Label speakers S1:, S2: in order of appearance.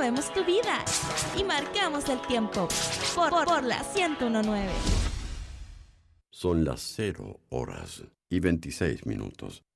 S1: movemos tu vida y marcamos el tiempo por la 101.9.
S2: Son las 0 horas y 26 minutos.